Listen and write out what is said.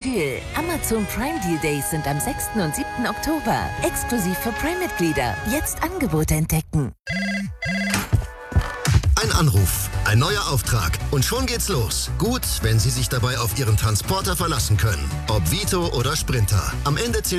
Kalkül. Amazon Prime Deal Days sind am 6. und 7. Oktober. Exklusiv für Prime-Mitglieder. Jetzt Angebote entdecken. Ein Anruf, ein neuer Auftrag und schon geht's los. Gut, wenn Sie sich dabei auf Ihren Transporter verlassen können. Ob Vito oder Sprinter. Am Ende zählt